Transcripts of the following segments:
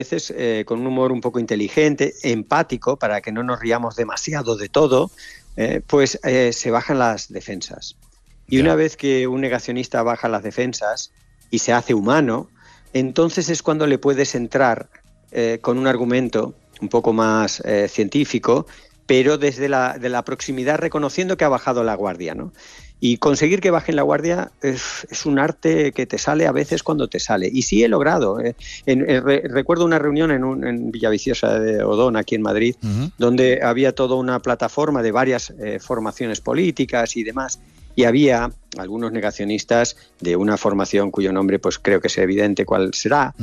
veces con un humor un poco inteligente, empático, para que no nos riamos demasiado de todo, pues se bajan las defensas. Y una vez que un negacionista baja las defensas y se hace humano, entonces es cuando le puedes entrar con un argumento un poco más científico, pero desde la proximidad, reconociendo que ha bajado la guardia, ¿no? Y conseguir que bajen la guardia es un arte que te sale a veces cuando te sale. Y sí he logrado. Recuerdo una reunión en Villaviciosa de Odón, aquí en Madrid, donde había toda una plataforma de varias formaciones políticas y demás. Y había algunos negacionistas de una formación cuyo nombre pues creo que es evidente cuál será.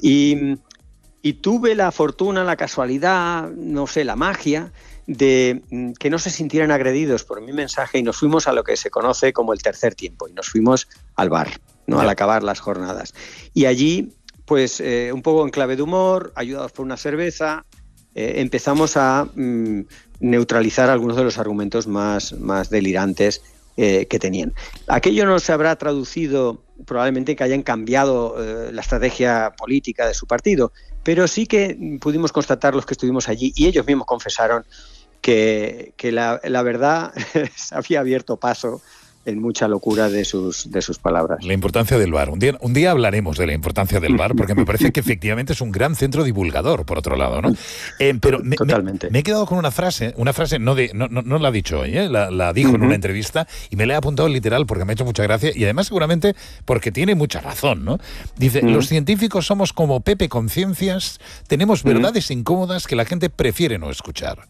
Y tuve la fortuna, la casualidad, no sé, la magia de que no se sintieran agredidos por mi mensaje, y nos fuimos a lo que se conoce como el tercer tiempo, y nos fuimos al bar, ¿no? Al acabar las jornadas. Y allí, pues un poco en clave de humor, ayudados por una cerveza, empezamos a neutralizar algunos de los argumentos más delirantes que tenían. Aquello no se habrá traducido probablemente que hayan cambiado la estrategia política de su partido, pero sí que pudimos constatar los que estuvimos allí, y ellos mismos confesaron que la verdad se había abierto paso en mucha locura de sus palabras. La importancia del bar. Un día hablaremos de la importancia del bar, porque me parece que efectivamente es un gran centro divulgador, por otro lado, ¿no? Pero totalmente. Me he quedado con una frase no la ha dicho hoy, la dijo en una entrevista, y me la he apuntado literal porque me ha hecho mucha gracia, y además seguramente porque tiene mucha razón, ¿no? Dice, los científicos somos como Pepe Conciencias, tenemos verdades incómodas que la gente prefiere no escuchar.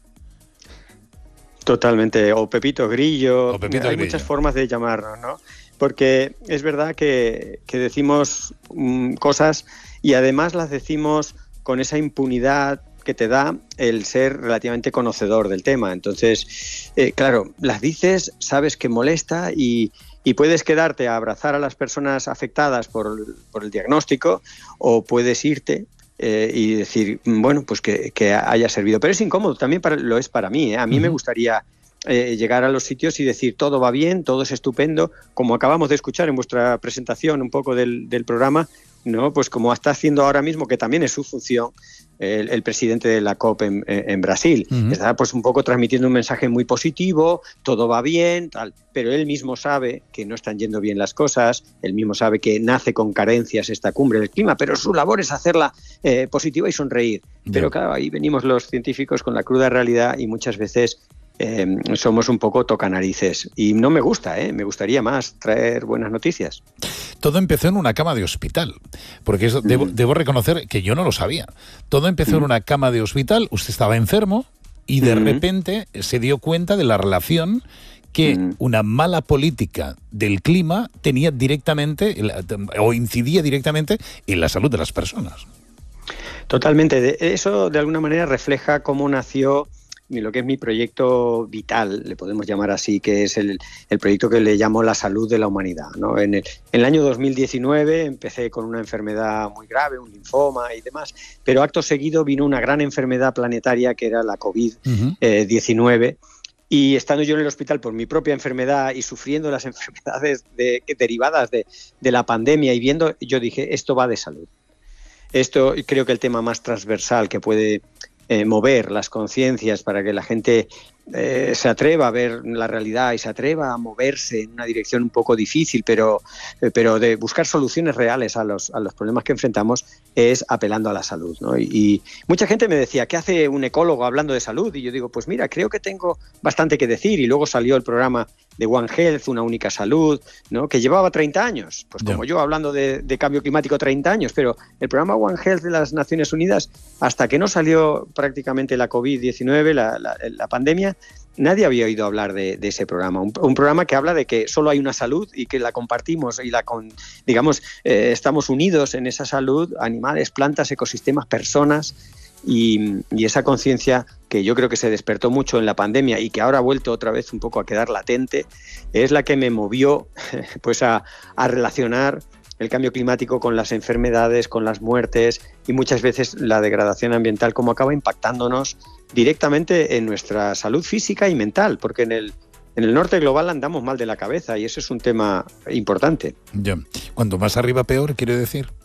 Totalmente, o Pepito Grillo, hay muchas formas de llamarnos, ¿no? Porque es verdad que decimos cosas, y además las decimos con esa impunidad que te da el ser relativamente conocedor del tema. Entonces, claro, las dices, sabes que molesta, y puedes quedarte a abrazar a las personas afectadas por el diagnóstico, o puedes irte y decir, bueno, pues que haya servido. Pero es incómodo, también lo es para mí, ¿eh? A mí me gustaría llegar a los sitios y decir, todo va bien, todo es estupendo, como acabamos de escuchar en vuestra presentación un poco del programa, ¿no? Pues como está haciendo ahora mismo, que también es su función, el presidente de la COP en Brasil. Está pues un poco transmitiendo un mensaje muy positivo, todo va bien, tal, pero él mismo sabe que no están yendo bien las cosas, él mismo sabe que nace con carencias esta cumbre del clima, pero su labor es hacerla positiva y sonreír. Pero claro, ahí venimos los científicos con la cruda realidad, y muchas veces somos un poco tocanarices, y no me gusta, me gustaría más traer buenas noticias. Todo empezó en una cama de hospital, porque eso debo reconocer que yo no lo sabía. Todo empezó en una cama de hospital, usted estaba enfermo y de repente se dio cuenta de la relación que una mala política del clima tenía directamente o incidía directamente en la salud de las personas. Totalmente. Eso de alguna manera refleja cómo nació lo que es mi proyecto vital, le podemos llamar así, que es el proyecto que le llamo la salud de la humanidad, ¿no? En el año 2019 empecé con una enfermedad muy grave, un linfoma y demás, pero acto seguido vino una gran enfermedad planetaria que era la COVID-19, y estando yo en el hospital por mi propia enfermedad y sufriendo las enfermedades derivadas de la pandemia, y viendo, yo dije, esto va de salud. Esto creo que el tema más transversal que puede mover las conciencias para que la gente se atreva a ver la realidad y se atreva a moverse en una dirección un poco difícil, pero de buscar soluciones reales a los problemas que enfrentamos, es apelando a la salud, ¿no? Y mucha gente me decía, ¿qué hace un ecólogo hablando de salud? Y yo digo, pues mira, creo que tengo bastante que decir. Y luego salió el programa de One Health, Una Única Salud, ¿no? Que llevaba 30 años, pues como yo hablando de cambio climático 30 años, pero el programa One Health de las Naciones Unidas, hasta que no salió prácticamente la COVID-19, la pandemia, nadie había oído hablar de ese programa. Un programa que habla de que solo hay una salud y que la compartimos y estamos unidos en esa salud, animales, plantas, ecosistemas, personas, y esa conciencia que yo creo que se despertó mucho en la pandemia y que ahora ha vuelto otra vez un poco a quedar latente, es la que me movió pues a relacionar el cambio climático con las enfermedades, con las muertes, y muchas veces la degradación ambiental, cómo acaba impactándonos directamente en nuestra salud física y mental, porque en el norte global andamos mal de la cabeza, y eso es un tema importante. Ya. Cuanto más arriba peor, quiere decir.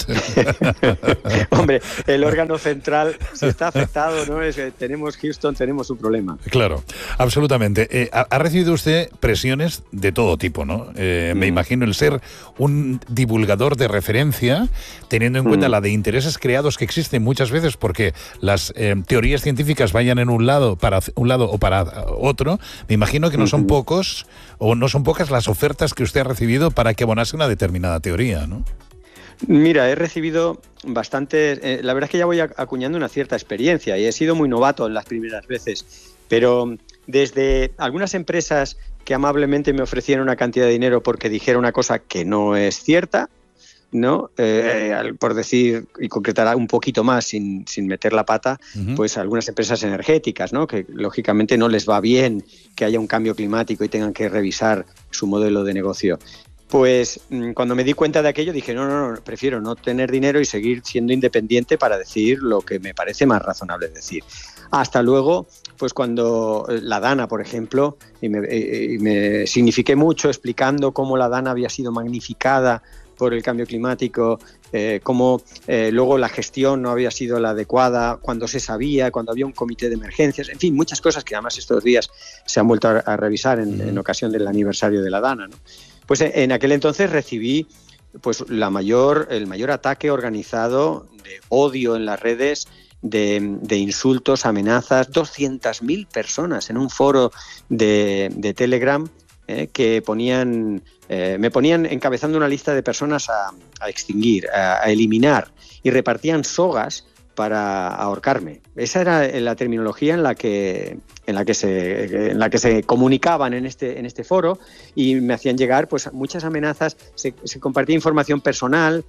Hombre, el órgano central, si está afectado, ¿no? Tenemos Houston, tenemos un problema. Claro, absolutamente. Ha recibido usted presiones de todo tipo, ¿no? Me imagino el ser un divulgador de referencia, teniendo en cuenta la de intereses creados que existen muchas veces porque las teorías científicas vayan en un lado o para otro. Me imagino que no son pocos o no son pocas las ofertas que usted ha recibido para que abonase una determinada teoría, ¿no? Mira, he recibido bastante. La verdad es que ya voy acuñando una cierta experiencia y he sido muy novato en las primeras veces, pero desde algunas empresas que amablemente me ofrecieron una cantidad de dinero porque dijera una cosa que no es cierta, ¿no? Por decir y concretar un poquito más sin meter la pata, pues algunas empresas energéticas, ¿no? Que lógicamente no les va bien que haya un cambio climático y tengan que revisar su modelo de negocio. Pues cuando me di cuenta de aquello dije, no, prefiero no tener dinero y seguir siendo independiente para decir lo que me parece más razonable decir. Hasta luego, pues cuando la Dana, por ejemplo, y me signifiqué mucho explicando cómo la Dana había sido magnificada por el cambio climático, cómo luego la gestión no había sido la adecuada, cuando se sabía, cuando había un comité de emergencias, en fin, muchas cosas que además estos días se han vuelto a revisar en ocasión del aniversario de la Dana, ¿no? Pues en aquel entonces recibí pues el mayor ataque organizado de odio en las redes, de insultos, amenazas, 200.000 personas en un foro de Telegram que me ponían encabezando una lista de personas a extinguir, a eliminar, y repartían sogas para ahorcarme. Esa era la terminología en la que se comunicaban en este foro, y me hacían llegar pues muchas amenazas. Se compartía información personal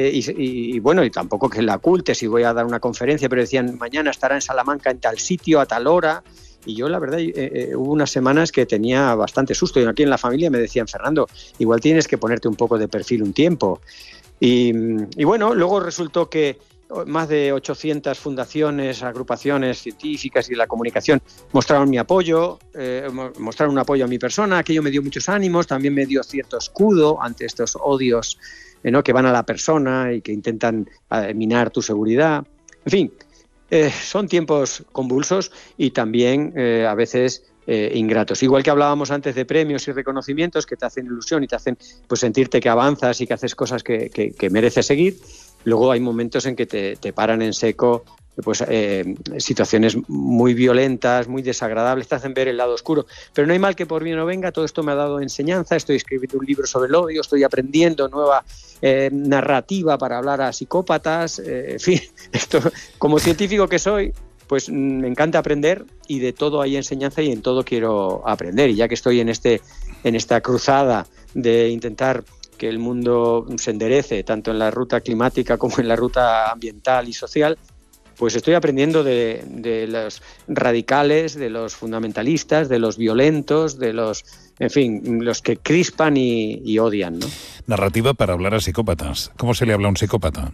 y bueno, y tampoco que la oculte si voy a dar una conferencia, pero decían mañana estará en Salamanca en tal sitio a tal hora. Y yo, la verdad, hubo unas semanas que tenía bastante susto. Y aquí en la familia me decían, Fernando, igual tienes que ponerte un poco de perfil un tiempo. Y bueno, luego resultó que más de 800 fundaciones, agrupaciones científicas y de la comunicación mostraron mi apoyo, mostraron un apoyo a mi persona. Aquello me dio muchos ánimos, también me dio cierto escudo ante estos odios, ¿no? Que van a la persona y que intentan minar tu seguridad. En fin, son tiempos convulsos y también a veces ingratos. Igual que hablábamos antes de premios y reconocimientos que te hacen ilusión y te hacen pues sentirte que avanzas y que haces cosas que mereces seguir, luego hay momentos en que te paran en seco pues situaciones muy violentas, muy desagradables, te hacen ver el lado oscuro. Pero no hay mal que por bien no venga. Todo esto me ha dado enseñanza. Estoy escribiendo un libro sobre el odio, estoy aprendiendo nueva narrativa para hablar a psicópatas. En fin, esto, como científico que soy, pues me encanta aprender, y de todo hay enseñanza y en todo quiero aprender. Y ya que estoy en esta cruzada de intentar que el mundo se enderece, tanto en la ruta climática como en la ruta ambiental y social, pues estoy aprendiendo de los radicales, de los fundamentalistas, de los violentos, de los, en fin, los que crispan y odian, ¿no? Narrativa para hablar a psicópatas. ¿Cómo se le habla a un psicópata?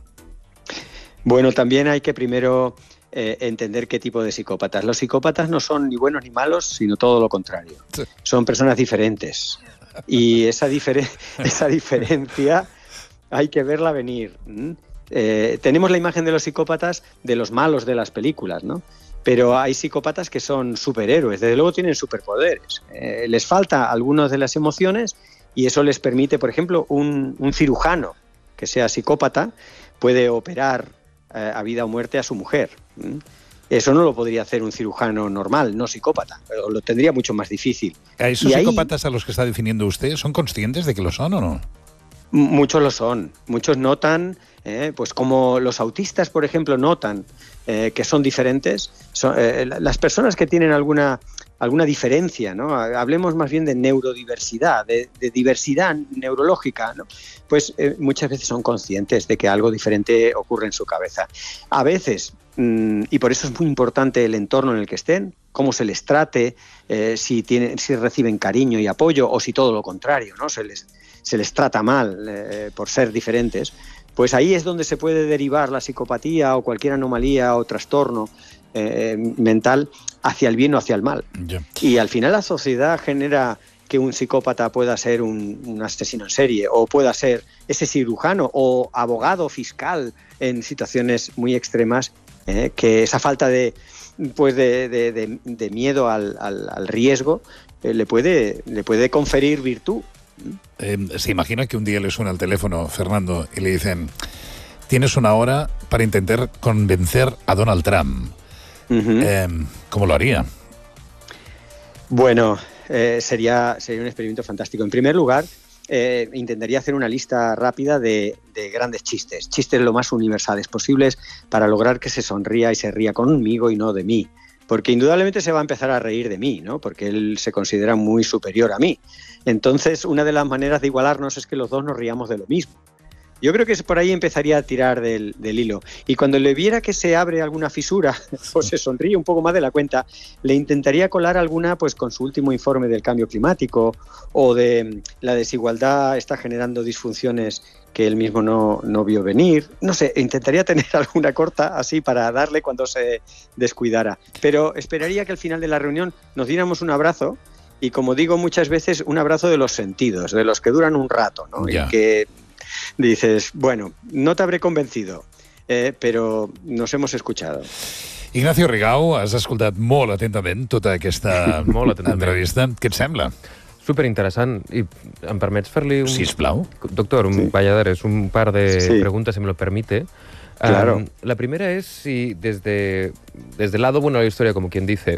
Bueno, también hay que primero entender qué tipo de psicópatas. Los psicópatas no son ni buenos ni malos, sino todo lo contrario. Sí. Son personas diferentes. Y esa diferencia hay que verla venir. Tenemos la imagen de los psicópatas de los malos de las películas, ¿no? Pero hay psicópatas que son superhéroes, desde luego tienen superpoderes. Les falta algunas de las emociones y eso les permite, por ejemplo, un cirujano que sea psicópata puede operar a vida o muerte a su mujer. Eso no lo podría hacer un cirujano normal, no psicópata, pero lo tendría mucho más difícil. ¿A esos psicópatas a los que está definiendo usted son conscientes de que lo son o no? Muchos lo son, muchos notan, pues como los autistas, por ejemplo, notan que son diferentes. Las personas que tienen alguna diferencia, ¿no? Hablemos más bien de neurodiversidad, de diversidad neurológica, ¿no? Pues muchas veces son conscientes de que algo diferente ocurre en su cabeza. A veces, y por eso es muy importante el entorno en el que estén, cómo se les trate, si reciben cariño y apoyo o si todo lo contrario, ¿no? Se les trata mal por ser diferentes, pues ahí es donde se puede derivar la psicopatía o cualquier anomalía o trastorno mental hacia el bien o hacia el mal. Yeah. Y al final la sociedad genera que un psicópata pueda ser un asesino en serie, o pueda ser ese cirujano o abogado fiscal en situaciones muy extremas, que esa falta de miedo al riesgo le puede conferir virtud. ¿Se imagina que un día le suena el teléfono, Fernando, y le dicen: tienes una hora para intentar convencer a Donald Trump? ¿Cómo lo haría? Bueno, sería un experimento fantástico. En primer lugar, intentaría hacer una lista rápida de grandes chistes lo más universales posibles, para lograr que se sonría y se ría conmigo y no de mí. Porque indudablemente se va a empezar a reír de mí, ¿no? Porque él se considera muy superior a mí. Entonces, una de las maneras de igualarnos es que los dos nos riamos de lo mismo. Yo creo que por ahí empezaría a tirar del hilo. Y cuando le viera que se abre alguna fisura o se sonríe un poco más de la cuenta, le intentaría colar alguna, pues con su último informe del cambio climático, o de la desigualdad está generando disfunciones que él mismo no vio venir. No sé, intentaría tener alguna corta así para darle cuando se descuidara. Pero esperaría que al final de la reunión nos diéramos un abrazo, y como digo muchas veces, un abrazo de los sentidos, de los que duran un rato, ¿no? Ya. Y que dices, bueno, no te habré convencido, però nos hemos escuchado. Ignacio Rigau, has escoltat molt atentament tota aquesta entrevista. Què et sembla? Superinteressant. I em permets fer-li un... Sisplau. Doctor, Valladares, un par de preguntas, si me lo permite. Claro. La primera es si desde el lado bueno de la historia, como quien dice,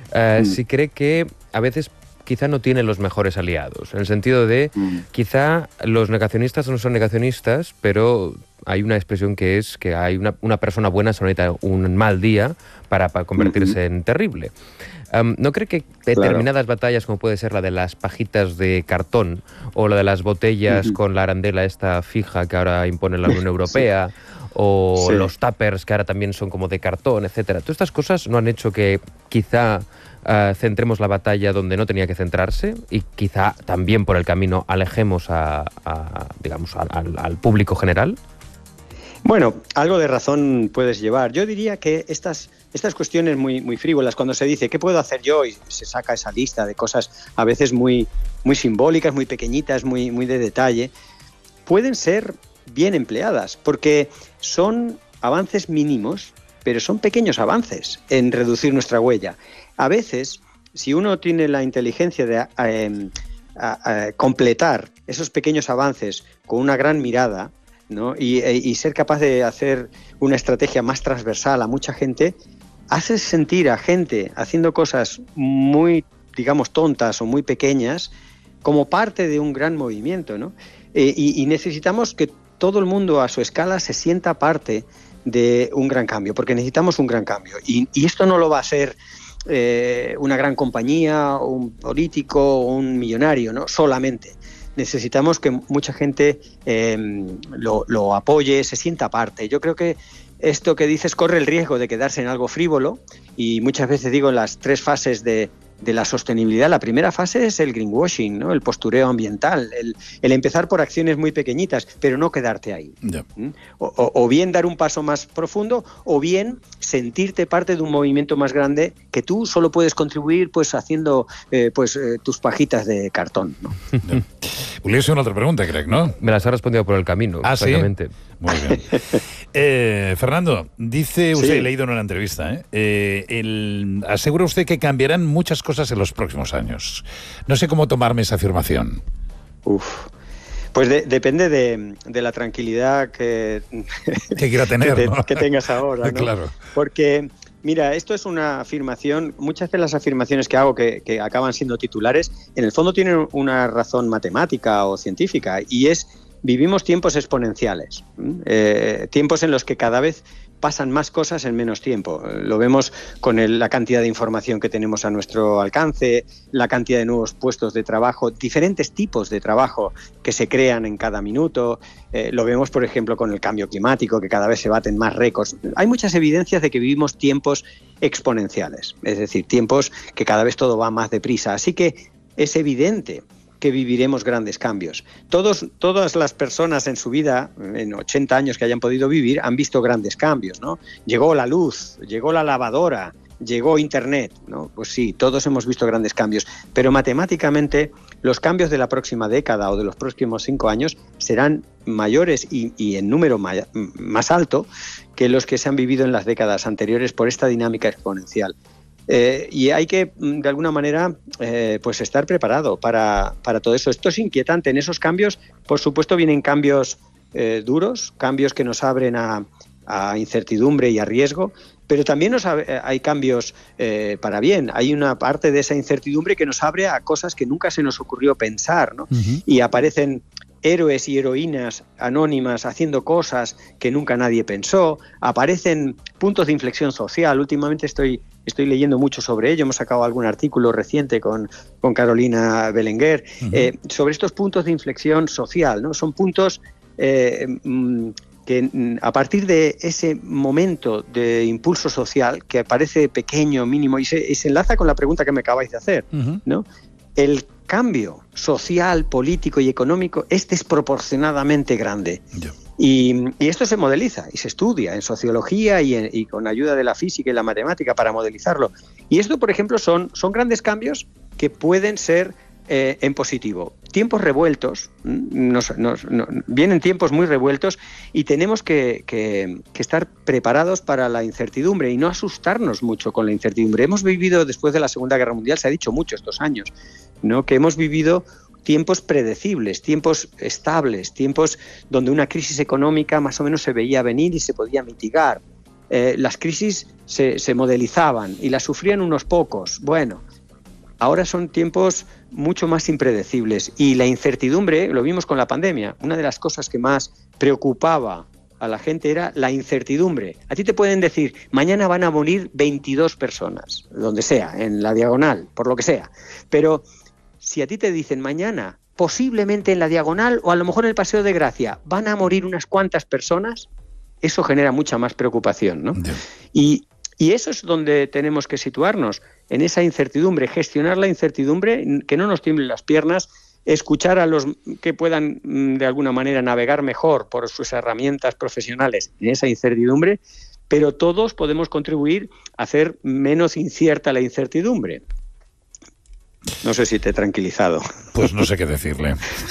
si cree que a veces quizá no tiene los mejores aliados, en el sentido de quizá los negacionistas no son negacionistas, pero hay una expresión que es que hay una persona buena solo necesita un mal día para convertirse en terrible. ¿No cree que determinadas batallas, como puede ser la de las pajitas de cartón o la de las botellas con la arandela esta fija que ahora impone la Unión Europea, o los tuppers que ahora también son como de cartón, etcétera, todas estas cosas no han hecho que quizá centremos la batalla donde no tenía que centrarse, y quizá también por el camino alejemos digamos, al público general? Bueno, algo de razón puedes llevar. Yo diría que estas cuestiones muy frívolas, cuando se dice ¿qué puedo hacer yo? Y se saca esa lista de cosas a veces muy simbólicas, muy pequeñitas, muy de detalle, pueden ser bien empleadas, porque son avances mínimos, pero son pequeños avances en reducir nuestra huella. A veces, si uno tiene la inteligencia de completar esos pequeños avances con una gran mirada, ¿no? y ser capaz de hacer una estrategia más transversal a mucha gente, haces sentir a gente haciendo cosas muy, digamos, tontas o muy pequeñas como parte de un gran movimiento, ¿no? Y necesitamos que todo el mundo a su escala se sienta parte de un gran cambio, porque necesitamos un gran cambio. Y esto no lo va a hacer una gran compañía, un político o un millonario, ¿no? Solamente. Necesitamos que mucha gente lo apoye, se sienta parte. Yo creo que esto que dices corre el riesgo de quedarse en algo frívolo, y muchas veces digo las 3 fases de la sostenibilidad. La primera fase es el greenwashing, ¿no? El postureo ambiental, el empezar por acciones muy pequeñitas, pero no quedarte ahí. Yeah. O bien dar un paso más profundo, o bien sentirte parte de un movimiento más grande que tú solo puedes contribuir pues haciendo tus pajitas de cartón, ¿no? Yeah. Volia ser una altra pregunta, crec, ¿no? Me las ha respondido por el camino. Ah, exactamente. ¿sí? Muy bien. Fernando, dice usted, he leído en una entrevista, asegura usted que cambiarán muchas cosas en los próximos años. No sé cómo tomarme esa afirmación. Pues depende de la tranquilidad que quiera tener, ¿no? que tengas ahora, ¿no? Claro. Porque, mira, esto es una afirmación, muchas de las afirmaciones que hago que acaban siendo titulares, en el fondo tienen una razón matemática o científica, y es: vivimos tiempos exponenciales, tiempos en los que cada vez pasan más cosas en menos tiempo. Lo vemos con la cantidad de información que tenemos a nuestro alcance, la cantidad de nuevos puestos de trabajo, diferentes tipos de trabajo que se crean en cada minuto. Lo vemos, por ejemplo, con el cambio climático, que cada vez se baten más récords. Hay muchas evidencias de que vivimos tiempos exponenciales, es decir, tiempos que cada vez todo va más deprisa. Así que es evidente que viviremos grandes cambios. Todas las personas en su vida, en 80 años que hayan podido vivir, han visto grandes cambios, ¿no? Llegó la luz, llegó la lavadora, llegó Internet, ¿no? Pues sí, todos hemos visto grandes cambios, pero matemáticamente los cambios de la próxima década o de los próximos 5 años serán mayores y en número más alto que los que se han vivido en las décadas anteriores por esta dinámica exponencial. Y hay que, de alguna manera, pues estar preparado para todo eso. Esto es inquietante. En esos cambios, por supuesto, vienen cambios duros, cambios que nos abren a incertidumbre y a riesgo, pero también hay cambios para bien. Hay una parte de esa incertidumbre que nos abre a cosas que nunca se nos ocurrió pensar, ¿no? Uh-huh. Y aparecen héroes y heroínas anónimas haciendo cosas que nunca nadie pensó. Aparecen puntos de inflexión social. Últimamente estoy leyendo mucho sobre ello. Hemos sacado algún artículo reciente con Carolina Belenguer sobre estos puntos de inflexión social, ¿no? Son puntos que a partir de ese momento de impulso social, que parece pequeño, mínimo, y se enlaza con la pregunta que me acabáis de hacer, ¿no? El cambio social, político y económico es desproporcionadamente grande. Yeah. Y esto se modeliza y se estudia en sociología y con ayuda de la física y la matemática para modelizarlo. Y esto, por ejemplo, son grandes cambios que pueden ser en positivo. Tiempos revueltos, vienen tiempos muy revueltos y tenemos que estar preparados para la incertidumbre y no asustarnos mucho con la incertidumbre. Hemos vivido, después de la Segunda Guerra Mundial, se ha dicho mucho estos años, ¿no? Que hemos vivido tiempos predecibles, tiempos estables, tiempos donde una crisis económica más o menos se veía venir y se podía mitigar. Las crisis se modelizaban y las sufrían unos pocos. Bueno, ahora son tiempos mucho más impredecibles y la incertidumbre, lo vimos con la pandemia, una de las cosas que más preocupaba a la gente era la incertidumbre. A ti te pueden decir, mañana van a morir 22 personas, donde sea, en la Diagonal, por lo que sea, pero si a ti te dicen mañana, posiblemente en la Diagonal o a lo mejor en el Paseo de Gracia, van a morir unas cuantas personas, eso genera mucha más preocupación, ¿no? Yeah. Y eso es donde tenemos que situarnos, en esa incertidumbre, gestionar la incertidumbre, que no nos tiemblen las piernas, escuchar a los que puedan de alguna manera navegar mejor por sus herramientas profesionales en esa incertidumbre, pero todos podemos contribuir a hacer menos incierta la incertidumbre. No sé si te he tranquilizado. Pues no sé qué decirle.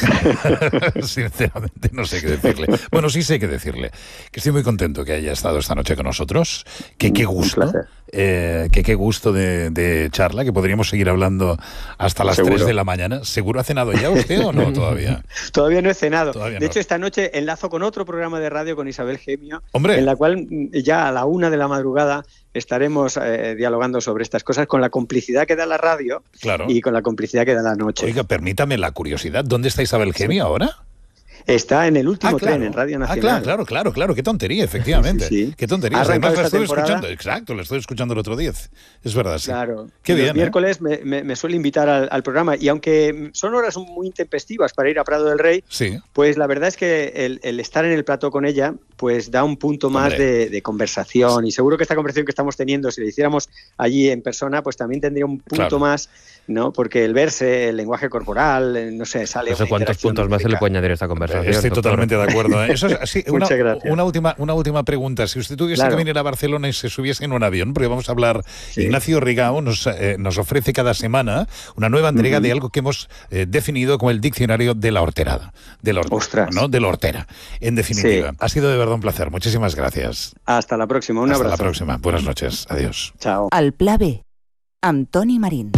Sinceramente no sé qué decirle. Bueno, sí sé qué decirle. Que estoy muy contento que haya estado esta noche con nosotros. Que qué gusto. Qué gusto de charla, que podríamos seguir hablando hasta las 3 de la mañana. ¿Seguro ha cenado ya usted o no todavía? Todavía no he cenado. De hecho, esta noche enlazo con otro programa de radio con Isabel Gemio, ¡hombre!, en la cual ya a la 1 de la madrugada estaremos dialogando sobre estas cosas con la complicidad que da la radio, claro, y con la complicidad que da la noche. Oiga, permítame la curiosidad. ¿Dónde está Isabel Gemio ahora? Está en el último tren, en Radio Nacional. Claro. Qué tontería, efectivamente. Sí. Qué tontería. Además, la estoy escuchando. Exacto, la estoy escuchando el otro día. Es verdad, sí. Claro. Qué bien. Los miércoles me suele invitar al programa. Y aunque son horas muy intempestivas para ir a Prado del Rey, sí, pues la verdad es que el estar en el plató con ella pues da un punto más de conversación. Y seguro que esta conversación que estamos teniendo, si la hiciéramos allí en persona, pues también tendría un punto más, ¿no? Porque el verse, el lenguaje corporal, no sé, sale. No sé cuántos puntos más se le puede añadir a esta conversación. Estoy totalmente de acuerdo. Eso es, sí, muchas gracias. Una última pregunta. Si usted tuviese que venir a Barcelona y se subiese en un avión, porque vamos a hablar, Ignacio Rigao nos ofrece cada semana una nueva entrega de algo que hemos definido como el diccionario de la horterada. Ostras. ¿No? De la hortera. En definitiva, ha sido de verdad un placer. Muchísimas gracias. Hasta la próxima. Un abrazo. Hasta la próxima. Buenas noches. Adiós. Chao. Al Pla B, amb Toni Marín.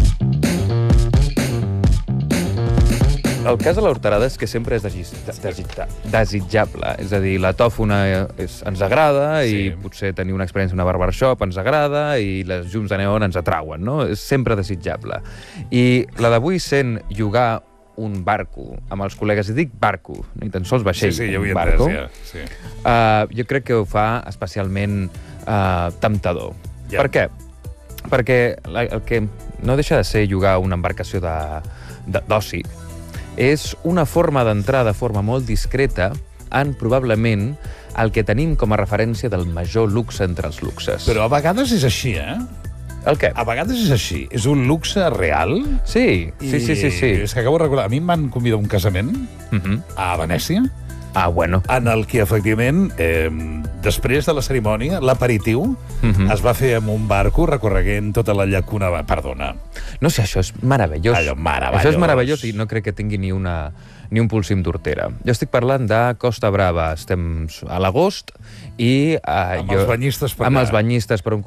El cas de la horterada és que sempre és desitjable. És a dir, la tòfona ens agrada, i potser tenir una experiència en una barbershop ens agrada, i les llums de neon ens atrauen, no? És sempre desitjable. I la d'avui sent llogar un barco amb els col·legues, i dic barco, ni tan sols vaixell, ja un barco, sí. Jo crec que ho fa especialment temptador. Ja. Per què? Perquè el que no deixa de ser llogar una embarcació d'oci és una forma d'entrar de forma molt discreta en, probablement, el que tenim com a referència del major luxe entre els luxes. Però a vegades és així, El què? A vegades és així. És un luxe real. Sí. És que acabo de recordar, a mi em van convidar a un casament a Venècia, bueno. En el que, efectivament, després de la cerimònia, l'aperitiu es va fer amb un barco recorreguent tota la llacuna... Perdona. No sé, això és meravellós. Allò meravellós. Això és meravellós i no crec que tingui ni un pulsim d'hortera. Jo estic parlant de Costa Brava. Estem a l'agost i... Amb els banyistes per allà. Amb els banyistes per un